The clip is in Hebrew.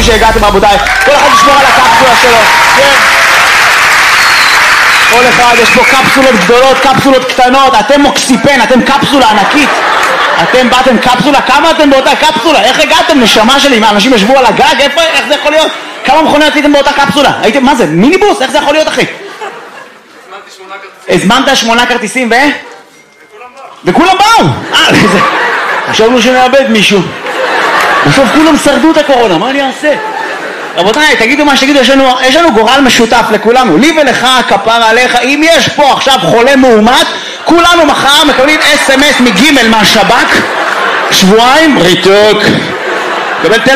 יופי שהגעתם רבותיי. כל אחד ישמור על הקפסולה שלו. כן. כל אחד, יש פה קפסולות גדולות, קפסולות קטנות, אתם מוקסיפן, אתם קפסולה ענקית. אתם באתם קפסולה, כמה אתם באותה קפסולה? איך הגעתם? נשמה שלי, מה, אנשים ישבו על הגג? איפה, איך זה יכול להיות? כמה מכוניות הייתם באותה קפסולה? הייתם, מה זה, מיניבוס? איך זה יכול להיות אחי? הזמנת 8 כרטיסים ו? וכולם באו! חשבנו שנאבד מישהו. בסוף כולם שרדו את הקורונה, מה אני אעשה? רבותיי, תגידו מה שתגידו, יש לנו גורל משותף לכולנו, לי ולך, כפרה עליך, אם יש פה עכשיו חולה מאומת, כולנו מחר מקבלים SMS מגימל מהשב"כ, שבועיים, ריתוק, קבל